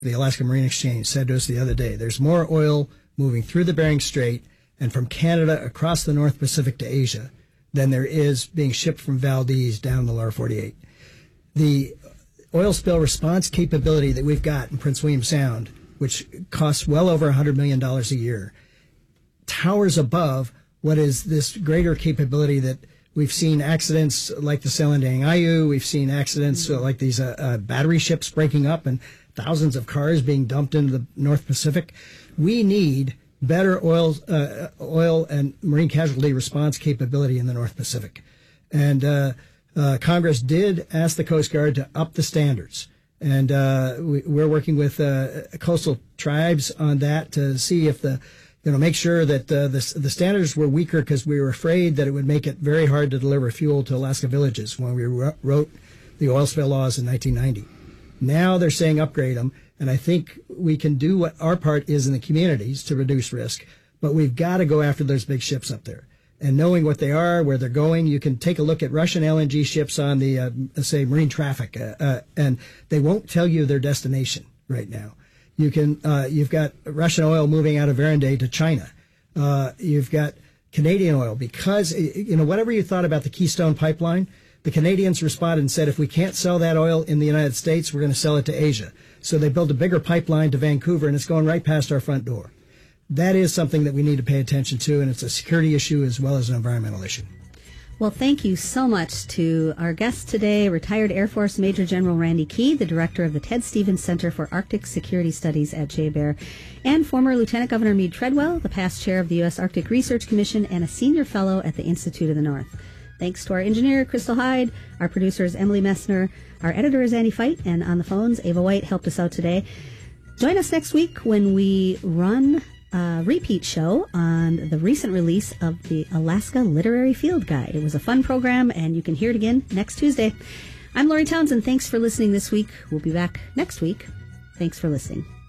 the Alaska Marine Exchange, said to us the other day, there's more oil moving through the Bering Strait and from Canada across the North Pacific to Asia than there is being shipped from Valdez down the lower 48. The oil spill response capability that we've got in Prince William Sound, which costs well over $100 million a year, towers above what is this greater capability that we've seen accidents like the Selandang Ayu. We've seen accidents like these battery ships breaking up and thousands of cars being dumped into the North Pacific. We need better oil and marine casualty response capability in the North Pacific. And Congress did ask the Coast Guard to up the standards. And we're working with coastal tribes on that to see if make sure that the standards were weaker because we were afraid that it would make it very hard to deliver fuel to Alaska villages when we wrote the oil spill laws in 1990. Now they're saying upgrade them, and I think we can do what our part is in the communities to reduce risk, but we've got to go after those big ships up there. And knowing what they are, where they're going, you can take a look at Russian LNG ships on the, say, marine traffic, and they won't tell you their destination right now. You've got Russian oil moving out of Veranday to China. You've got Canadian oil because, whatever you thought about the Keystone Pipeline, the Canadians responded and said, if we can't sell that oil in the United States, we're going to sell it to Asia. So they built a bigger pipeline to Vancouver, and it's going right past our front door. That is something that we need to pay attention to, and it's a security issue as well as an environmental issue. Well, thank you so much to our guest today, retired Air Force Major General Randy Key, the director of the Ted Stevens Center for Arctic Security Studies at JBER, and former Lieutenant Governor Meade Treadwell, the past chair of the U.S. Arctic Research Commission and a senior fellow at the Institute of the North. Thanks to our engineer, Crystal Hyde, our producer is Emily Messner, our editor is Andy Feit, and on the phones, Ava White helped us out today. Join us next week when we run a repeat show on the recent release of the Alaska Literary Field Guide. It was a fun program, and you can hear it again next Tuesday. I'm Lori Townsend. Thanks for listening this week. We'll be back next week. Thanks for listening.